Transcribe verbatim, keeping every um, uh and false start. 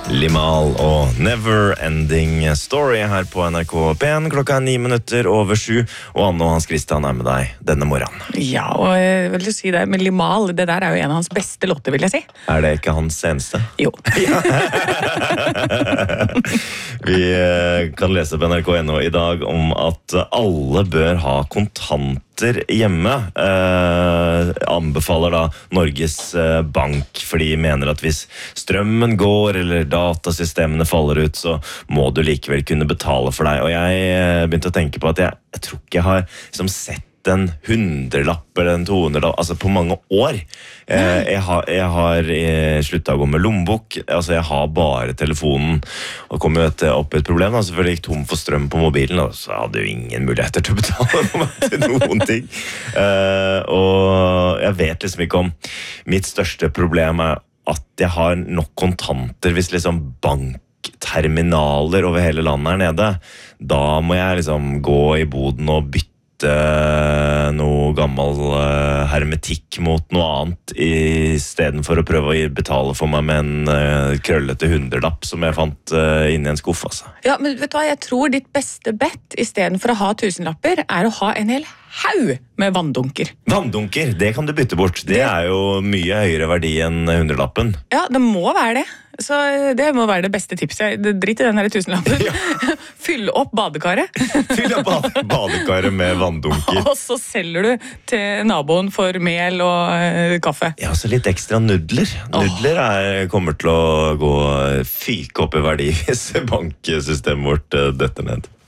Limahl og Never Ending Story her på N R K P en. Klokka er ni minutter over sju, og Anne og Hans Christian er med deg denne morgenen. Ja, og jeg vil si det med Limahl, det der er jo en av hans beste låter, vil jeg si. Er det ikke hans eneste? Jo. Vi kan lese på N R K punkt no i dag om at alle bør ha kontanter hjemme. Eh, anbefaler da Norges Bank, fordi de mener at hvis strømmen går eller datasystemene faller ut, så må du likevel kunne betale for deg. Og jeg begynte å tenke på at jeg, jeg tror ikke jeg har liksom sett en hundrelapp eller en tohundrelapp, altså på mange år. Eh, jeg har, jeg har sluttet å gå med lommebok, altså jeg har bare telefonen, og det kom jo et, opp et problem, da, selvfølgelig gikk tom for strøm på mobilen, og så hadde jeg jo ingen muligheter til å betale for meg til noen ting. Eh, og jeg vet liksom ikke om mitt største problem er at jeg har nok kontanter hvis liksom bankterminaler over hele landet er nede. Da må jeg liksom gå i boden og bytte noe gammel hermetikk mot noe annet i stedet for å prøve å betale for meg med en krøllete hundrelapp som jeg fant inni en skuff. Altså. Ja, men vet du hva, jeg tror ditt beste bett i stedet for å ha tusenlapper er å ha en hel haug med vanndunker. Vanndunker, det kan du bytte bort. Det er jo mye høyere verdi enn hundrelappen. Ja, det må være det. Så det må være det beste tipset. Drit i den her tusenlappen. Ja. Fyll opp badekaret. Fyll opp badekaret med vanndunker. Og så selger du til naboen for mel og uh, kaffe. Ja, så litt ekstra nudler. Nudler er, kommer til å gå fyke opp i verdi hvis banksystemet vårt uh, detter ned.